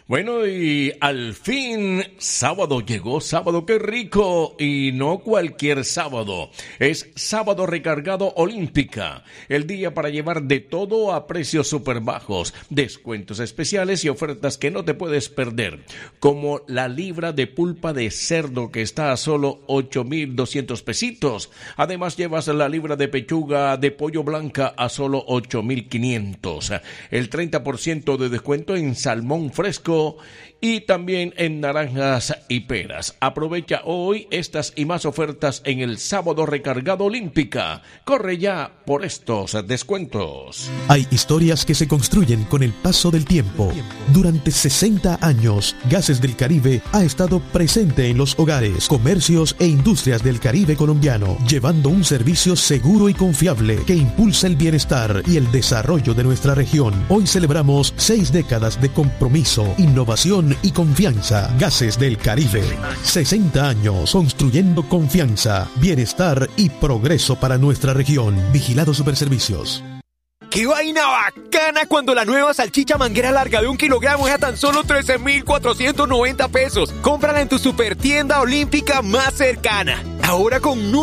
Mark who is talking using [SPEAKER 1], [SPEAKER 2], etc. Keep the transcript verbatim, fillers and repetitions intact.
[SPEAKER 1] Bueno, y al fin, sábado llegó, sábado, qué rico, y no cualquier sábado, es Sábado Recargado Olímpica, el día para llevar de todo a precios súper bajos, descuentos especiales y ofertas que no te puedes perder, como la libra de pulpa de cerdo que está a solo ocho mil doscientos pesitos, además llevas la libra de pechuga de pollo blanca a solo ocho mil quinientos, el treinta por ciento de descuento en salmón fresco y también en naranjas y peras. Aprovecha hoy estas y más ofertas en el Sábado Recargado Olímpica. Corre ya por estos descuentos.
[SPEAKER 2] Hay historias que se construyen con el paso del tiempo. Durante sesenta años, Gases del Caribe ha estado presente en los hogares, comercios e industrias del Caribe colombiano, llevando un servicio seguro y confiable que impulsa el bienestar y el desarrollo de nuestra región. Hoy celebramos seis décadas de compromiso, innovación y confianza. Gases del Caribe. sesenta años construyendo confianza, bienestar y progreso para nuestra región. Vigilado Superservicios.
[SPEAKER 3] ¡Qué vaina bacana cuando la nueva salchicha manguera larga de un kilogramo es a tan solo trece mil cuatrocientos noventa pesos! Cómprala en tu super tienda olímpica más cercana. Ahora con